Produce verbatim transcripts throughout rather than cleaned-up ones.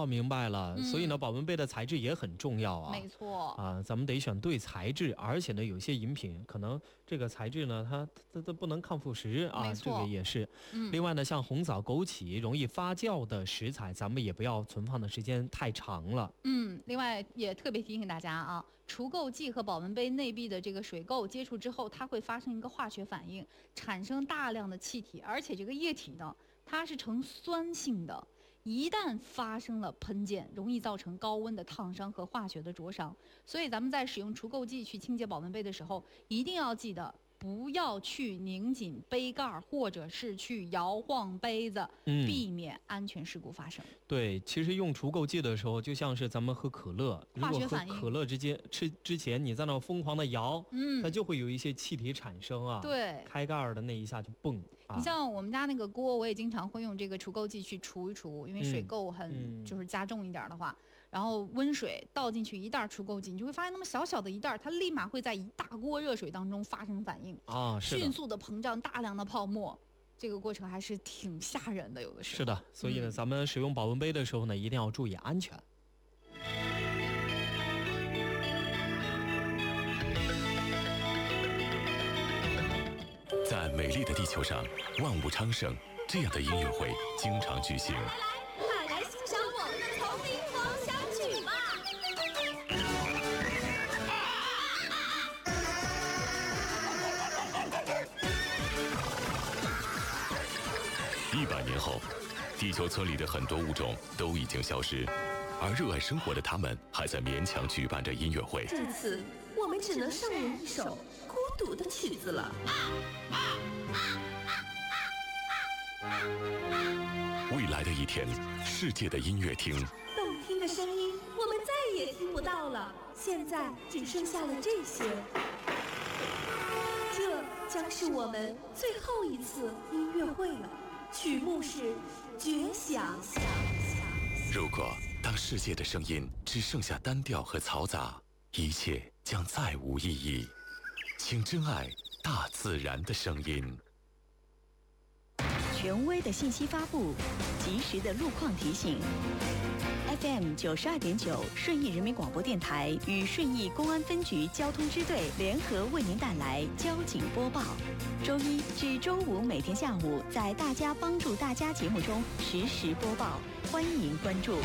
明白了。嗯、所以呢，保温杯的材质也很重要啊。 没错啊，咱们得选对材质，而且呢，有些饮品可能这个材质呢，它它它不能抗腐蚀啊，这个也是。嗯、另外呢，像红枣、枸杞容易发酵的食材，咱们也不要存放的时间太长了。 嗯，另外也特别提醒大家啊，除垢剂和保温杯内壁的这个水垢接触之后，它会发生一个化学反应，产生大量的气体，而且这个液体呢，它是呈酸性的。一旦发生了喷溅，容易造成高温的烫伤和化学的灼伤。所以咱们在使用除垢剂去清洁保温杯的时候，一定要记得不要去拧紧杯盖或者是去摇晃杯子，嗯、避免安全事故发生。 对，其实用除垢剂的时候，就像是咱们喝可乐，如果喝可乐之间吃之前你在那疯狂的摇，嗯，它就会有一些气体产生啊。 对， 开盖的那一下就蹦。 你像我们家那个锅，我也经常会用这个除垢剂去除一除，因为水垢很、嗯、就是加重一点的话，然后温水倒进去一袋除垢剂，你就会发现那么小小的一袋，它立马会在一大锅热水当中发生反应啊， 迅速的膨胀大量的泡沫。这个过程还是挺吓人的，有的时候。 是的，所以呢，嗯、咱们使用保温杯的时候呢，一定要注意安全。 在美丽的地球上，万物昌盛，这样的音乐会经常举行。 来来，快来欣赏我们的丛林狂想曲吧！ 一百年后，地球村里的很多物种都已经消失，而热爱生活的他们还在勉强举办着音乐会。 这次我们只能上演一首孤独的曲子了。 未来的一天，世界的音乐厅， 动听的声音我们再也听不到了，现在只剩下了这些。这将是我们最后一次音乐会了。曲目是《绝响》。 如果当世界的声音只剩下单调和嘈杂，一切将再无意义。请珍爱大自然的声音。 权威的信息发布，及时的路况提醒。F M 九十二点九，顺义人民广播电台与顺义公安分局交通支队联合为您带来交警播报。周一至周五每天下午，在大家帮助大家节目中实时播报，欢迎关注。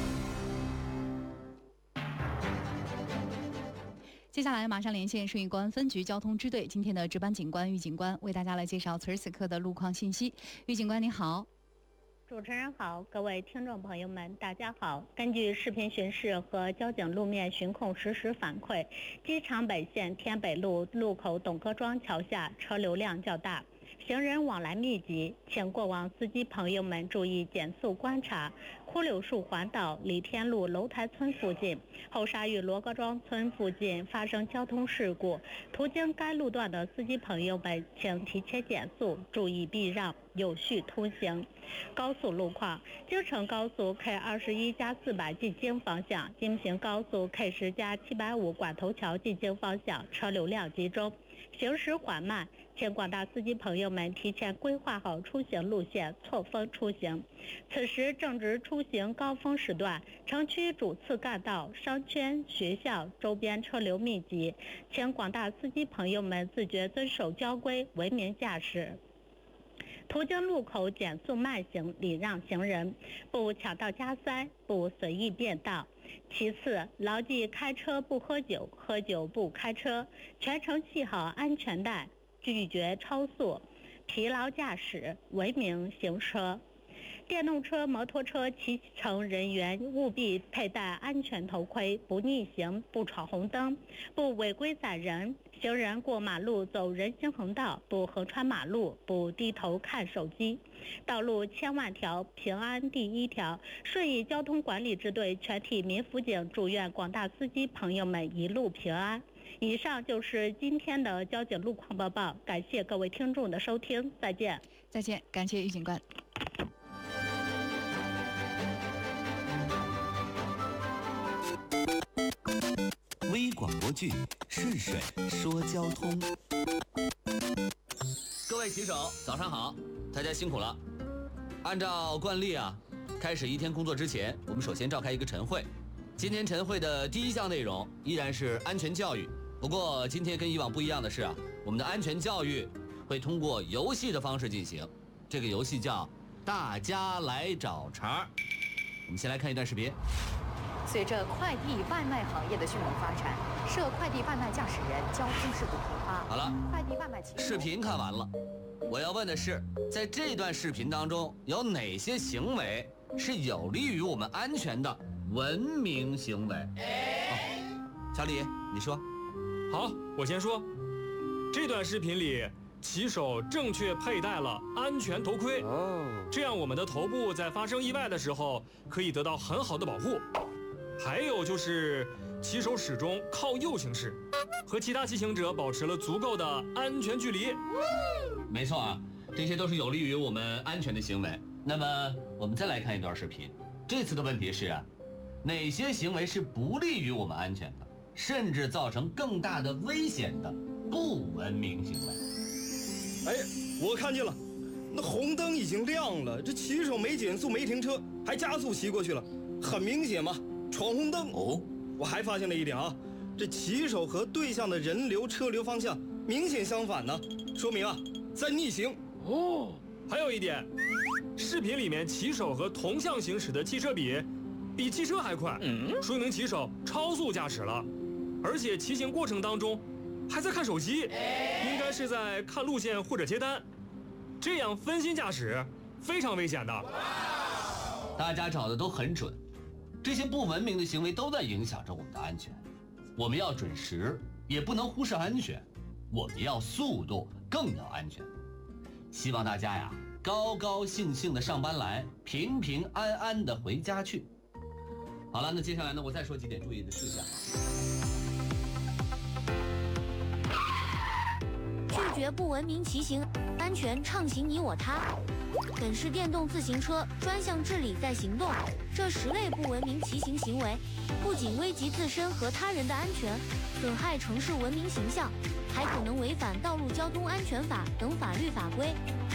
接下来马上连线顺义公安分局交通支队今天的值班警官于警官，为大家来介绍此时此刻的路况信息。于警官您好。 主持人好，各位听众朋友们大家好。根据视频巡视和交警路面巡控实时反馈，机场北线天北路路口董各庄桥下车流量较大，行人往来密集，请过往司机朋友们注意减速观察。枯柳树环岛李天路楼台村附近、后沙峪罗各庄村附近发生交通事故，途经该路段的司机朋友们请提前减速，注意避让，有序通行。高速路况：京承高速 K 二十一加四百进京方向，京平高速 K 十加七百五管头桥进京方向车流量集中，行驶缓慢，请广大司机朋友们提前规划好出行路线，错峰出行。此时正值出行高峰时段，城区主次干道、商圈、学校周边车流密集，请广大司机朋友们自觉遵守交规，文明驾驶。途经路口减速慢行，礼让行人，不抢道加塞，不随意变道。其次，牢记开车不喝酒，喝酒不开车，全程系好安全带，拒绝超速，疲劳驾驶，文明行车。电动车、摩托车骑乘人员务必佩戴安全头盔，不逆行，不闯红灯，不违规载人。行人过马路走人行横道，不横穿马路，不低头看手机。道路千万条，平安第一条。顺义交通管理支队全体民辅警祝愿广大司机朋友们一路平安。以上就是今天的交警路况播报，感谢各位听众的收听，再见。 再见，感谢于警官。 微广播剧《顺水说交通》。 各位骑手，早上好，大家辛苦了。按照惯例啊， 开始一天工作之前，我们首先召开一个晨会。今天晨会的第一项内容依然是安全教育，不过今天跟以往不一样的是啊，我们的安全教育会通过游戏的方式进行。这个游戏叫大家来找茬。我们先来看一段视频。 随着快递外卖行业的迅猛发展，涉快递外卖驾驶人交通事故频发。 好了， 快递外卖骑视频看完了。我要问的是，在这段视频当中，有哪些行为是有利于我们安全的文明行为？哦，小李，你说。 好，我先说。这段视频里，骑手正确佩戴了安全头盔，哦，这样我们的头部在发生意外的时候可以得到很好的保护。还有就是，骑手始终靠右行驶，和其他骑行者保持了足够的安全距离。 没错啊，这些都是有利于我们安全的行为。那么我们再来看一段视频，这次的问题是啊，哪些行为是不利于我们安全的，甚至造成更大的危险的不文明行为？ 哎，我看见了，那红灯已经亮了，这骑手没减速没停车，还加速骑过去了，很明显嘛，闯红灯。 哦， 我还发现了一点啊，这骑手和对向的人流车流方向明显相反呢，说明啊在逆行。 哦，还有一点，视频里面骑手和同向行驶的汽车比，比汽车还快，嗯，说明骑手超速驾驶了，而且骑行过程当中还在看手机，应该是在看路线或者接单，这样分心驾驶非常危险的。 大家找的都很准，这些不文明的行为都在影响着我们的安全。我们要准时，也不能忽视安全；我们要速度，更要安全。希望大家呀，高高兴兴的上班来，平平安安的回家去。好了，那接下来呢，我再说几点注意的事项。 拒绝不文明骑行，安全畅行你我他。本市电动自行车专项治理在行动，这十类不文明骑行行为，不仅危及自身和他人的安全，损害城市文明形象，还可能违反《道路交通安全法》等法律法规。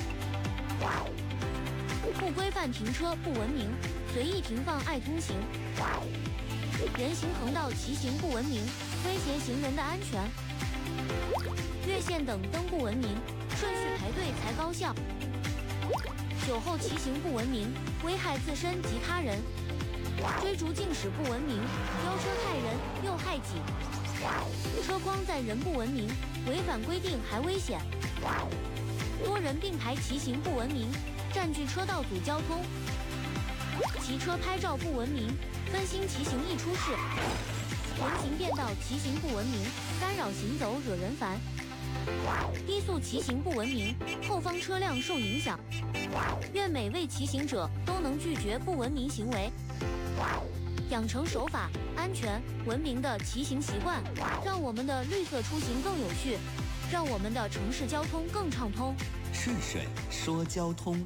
不规范停车不文明，随意停放爱通行。人行横道骑行不文明，威胁行人的安全。越线等灯不文明，顺序排队才高效。酒后骑行不文明，危害自身及他人。追逐竞驶不文明，飙车害人又害己。车筐载人不文明，违反规定还危险。多人并排骑行不文明，占据车道阻交通。骑车拍照不文明，分心骑行易出事。人行便道骑行不文明，干扰行走惹人烦。低速骑行不文明，后方车辆受影响。愿每位骑行者都能拒绝不文明行为，养成守法、安全、文明的骑行习惯，让我们的绿色出行更有序，让我们的城市交通更畅通。 顺水说交通。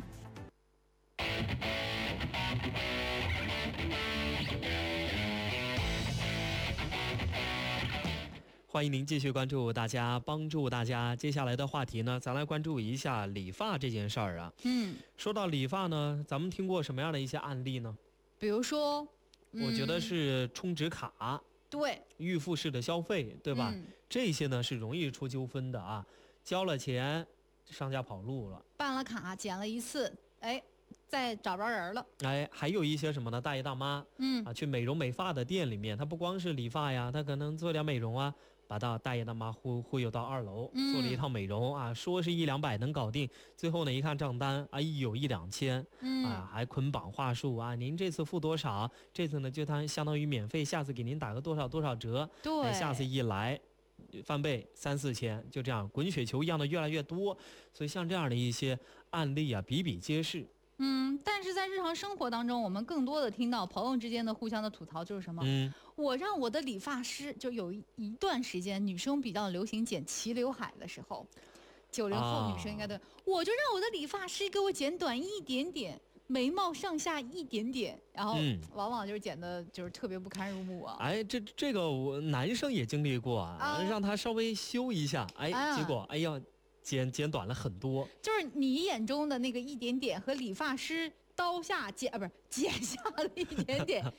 欢迎您继续关注大家，帮助大家。接下来的话题呢，咱来关注一下理发这件事儿啊。 嗯， 说到理发呢，咱们听过什么样的一些案例呢？ 比如说， 嗯、我觉得是充值卡， 对， 预付式的消费，对吧？ 嗯、 这些呢是容易出纠纷的啊。交了钱，商家跑路了； 办了卡，剪了一次，哎。再找着人了， 哎，还有一些什么呢？大爷大妈， 嗯啊，去美容美发的店里面，他不光是理发呀，他可能做点美容啊，把到大爷大妈忽忽悠到二楼， 嗯、 做了一套美容啊，说是一两百能搞定，最后呢一看账单啊，有一两千， 嗯啊，还捆绑话术啊，您这次付多少？这次呢就当相当于免费，下次给您打个多少多少折， 对， 哎、下次一来。翻倍三四千，就这样滚雪球一样的越来越多，所以像这样的一些案例啊，比比皆是。 嗯，但是在日常生活当中，我们更多的听到朋友之间的互相的吐槽就是什么？ 嗯， 我让我的理发师，就有一段时间女生比较流行剪齐刘海的时候，九零后女生应该都，啊、我就让我的理发师给我剪短一点点。眉毛上下一点点，然后往往就是剪的就是特别不堪入目啊。 嗯、哎，这这个我男生也经历过啊，啊让他稍微修一下，哎，啊、结果哎呀，剪剪短了很多。 就是你眼中的那个一点点和理发师刀下减啊不是剪下了一点点